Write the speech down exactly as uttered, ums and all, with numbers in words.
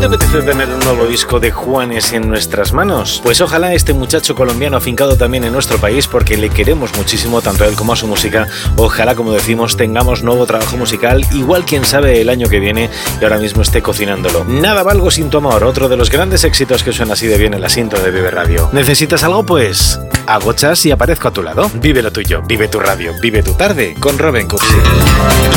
te apetece tener un nuevo disco de Juanes en nuestras manos? Pues ojalá este muchacho colombiano afincado también en nuestro país, porque le queremos muchísimo tanto a él como a su música. Ojalá, como decimos, tengamos nuevo trabajo musical, igual quién sabe el año que viene, y ahora mismo esté cocinándolo. Nada valgo sin tu amor, otro de los grandes éxitos que suena así de bien en la cinta de Vive Radio. ¿Necesitas algo? Pues agochas y aparezco a tu lado. Vive lo tuyo, vive tu radio, vive tu tarde con Robin Cursi.